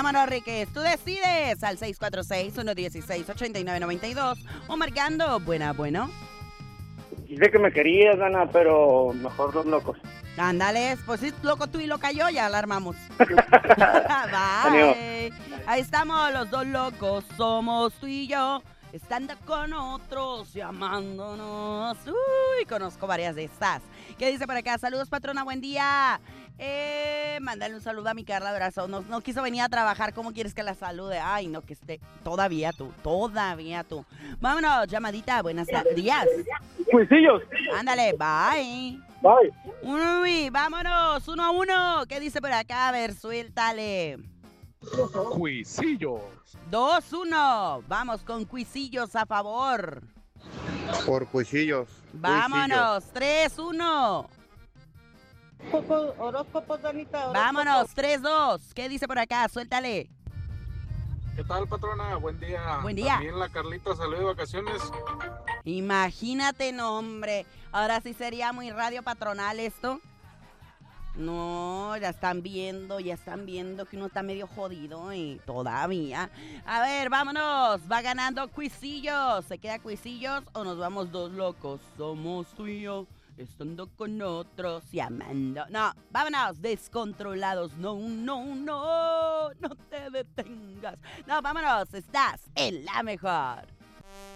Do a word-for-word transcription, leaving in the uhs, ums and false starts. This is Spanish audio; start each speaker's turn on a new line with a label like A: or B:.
A: Vámonos, Riquez. Tú decides al seis cuatro seis, uno uno seis, ocho nueve nueve dos o marcando Buena, bueno.
B: Dice que me querías, Dana, pero mejor los locos.
A: Ándale, pues sí, loco tú y loca yo, ya la armamos.
B: Ánimo.
A: Bye. Ahí estamos los dos locos, somos tú y yo, estando con otros, llamándonos. Uy, conozco varias de estas. ¿Qué dice por acá? Saludos, patrona, buen día. Eh, mándale un saludo a mi Carla Brazo. No, no quiso venir a trabajar. ¿Cómo quieres que la salude? Ay, no, que esté. Todavía tú, todavía tú. Vámonos, llamadita. Buenos días.
B: Cuisillos.
A: Ándale, bye.
B: Bye.
A: Uy, vámonos, uno a uno. ¿Qué dice por acá? A ver, suéltale.
C: Cuisillos.
A: dos uno. Vamos con Cuisillos a favor.
D: Por Cuisillos.
A: Vámonos, tres uno.
E: Horóscopos, Danita.
A: Vámonos, tres dos. ¿Qué dice por acá? Suéltale.
C: ¿Qué tal, patrona? Buen día.
A: Buen día.
C: También la Carlita salió de vacaciones.
A: Imagínate, no, hombre. Ahora sí sería muy radio patronal esto. No, ya están viendo, ya están viendo que uno está medio jodido y todavía. A ver, vámonos. Va ganando Cuisillos. ¿Se queda Cuisillos o nos vamos dos locos? Somos tú y yo, estando con otros y amando. No, vámonos, descontrolados. No, no, no, no te detengas. No, vámonos, estás en la mejor.